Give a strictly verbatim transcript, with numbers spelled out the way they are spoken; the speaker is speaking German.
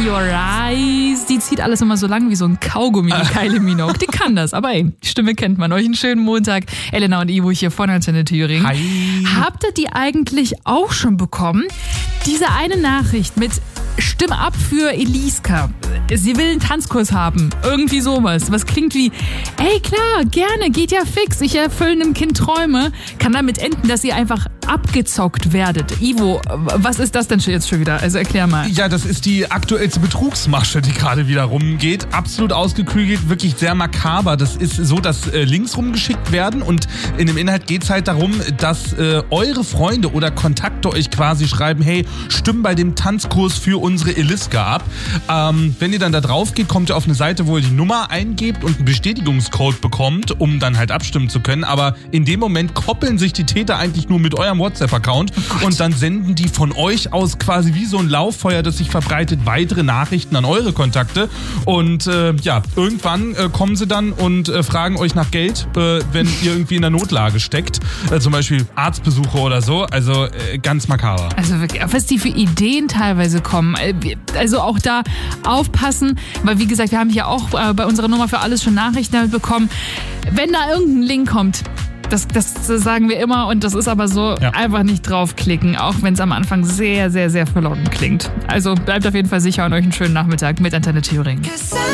your eyes. Die zieht alles immer so lang wie so ein Kaugummi, die Kylie Minogue. Die kann das, aber ey, die Stimme kennt man. Euch einen schönen Montag. Elena und Ivo hier von Antenne Thüringen. Hi. Habt ihr die eigentlich auch schon bekommen? Diese eine Nachricht mit Stimm ab für Eliska. Sie will einen Tanzkurs haben. Irgendwie sowas. Was klingt wie, ey klar, gerne, geht ja fix. Ich erfülle einem Kind Träume. Kann damit enden, dass ihr einfach abgezockt werdet. Ivo, was ist das denn jetzt schon wieder? Also erklär mal. Ja, das ist die aktuellste Betrugsmasche, die gerade wieder rumgeht. Absolut ausgeklügelt, wirklich sehr makaber. Das ist so, dass äh, Links rumgeschickt werden und in dem Inhalt geht es halt darum, dass äh, eure Freunde oder Kontakte euch quasi schreiben, hey, stimm bei dem Tanzkurs für unsere Eliska ab. Ähm, wenn ihr dann da drauf geht, kommt ihr auf eine Seite, wo ihr die Nummer eingebt und einen Bestätigungscode bekommt, um dann halt abstimmen zu können. Aber in dem Moment koppeln sich die Täter eigentlich nur mit eurem WhatsApp-Account oh und dann senden die von euch aus quasi wie so ein Lauffeuer, das sich verbreitet, weitere Nachrichten an eure Kontakte. Und äh, ja, irgendwann äh, kommen sie dann und äh, fragen euch nach Geld, äh, wenn ihr irgendwie in der Notlage steckt. Äh, zum Beispiel Arztbesuche oder so. Also äh, ganz makaber. Also wirklich, was die für Ideen teilweise kommen. Also auch da aufpassen, weil wie gesagt, wir haben hier auch äh, bei unserer Nummer für alles schon Nachrichten damit bekommen. Wenn da irgendein Link kommt, das, das sagen wir immer und das ist aber so, ja. Einfach nicht draufklicken, auch wenn es am Anfang sehr, sehr, sehr verlockend klingt. Also bleibt auf jeden Fall sicher und euch einen schönen Nachmittag mit Antenne Thüringen.